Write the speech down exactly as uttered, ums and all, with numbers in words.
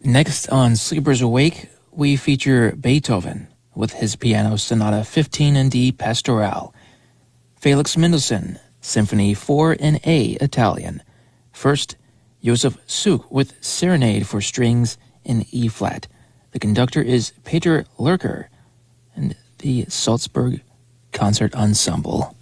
Next on Sleepers Awake, we feature Beethoven with his Piano Sonata fifteen in D Pastoral, Felix Mendelssohn, Symphony four in A Italian. First, Josef Suk with Serenade for Strings in E-flat. The conductor is Peter Lurker, and the Salzburg Concert Ensemble.